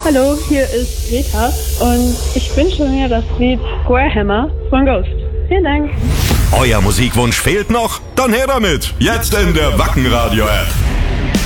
Hallo, hier ist Rita und ich wünsche mir das Lied Square Hammer von Ghost. Vielen Dank. Euer Musikwunsch fehlt noch? Dann her damit. Jetzt in der Wacken Radio App.